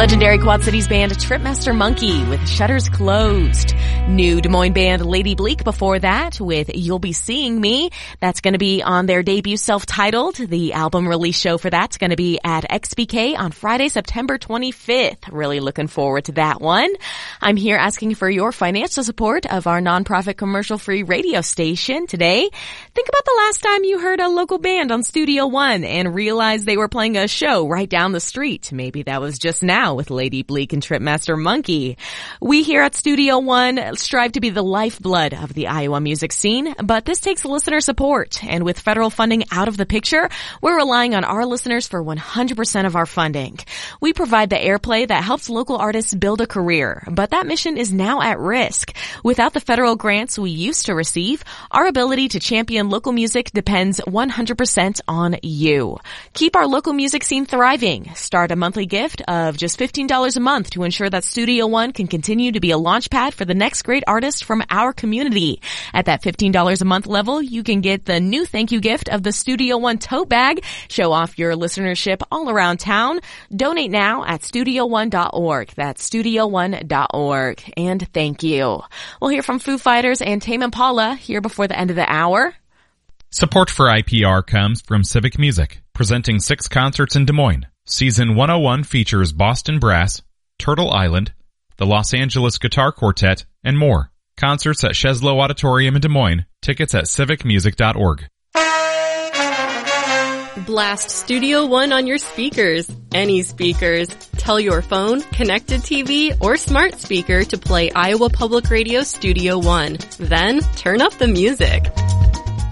Legendary Quad Cities band Tripmaster Monkey with Shutters Closed. New Des Moines band Lady Bleak before that with You'll Be Seeing Me. That's going to be on their debut self-titled. The album release show for that's going to be at XBK on Friday, September 25th. Really looking forward to that one. I'm here asking for your financial support of our nonprofit commercial-free radio station today. Think about the last time you heard a local band on Studio One and realized they were playing a show right down the street. Maybe that was just now with Lady Bleak and Tripmaster Monkey. We here at Studio One strive to be the lifeblood of the Iowa music scene, but this takes listener support. And with federal funding out of the picture, we're relying on our listeners for 100% of our funding. We provide the airplay that helps local artists build a career, but that mission is now at risk. Without the federal grants we used to receive, our ability to champion local music depends 100% on you. Keep our local music scene thriving. Start a monthly gift of just $15 a month to ensure that Studio One can continue to be a launch pad for the next great artist from our community. At that $15 a month level, you can get the new thank you gift of the Studio One tote bag. Show off your listenership all around town. Donate now at studio1.org. That's studio1.org. And thank you. We'll hear from Foo Fighters and Tame Impala here before the end of the hour. Support for IPR comes from Civic Music, presenting 6 concerts in Des Moines. Season 101 features Boston Brass, Turtle Island, the Los Angeles Guitar Quartet, and more. Concerts at Sheslow Auditorium in Des Moines. Tickets at civicmusic.org. Blast Studio One on your speakers. Any speakers. Tell your phone, connected TV, or smart speaker to play Iowa Public Radio Studio One. Then turn up the music.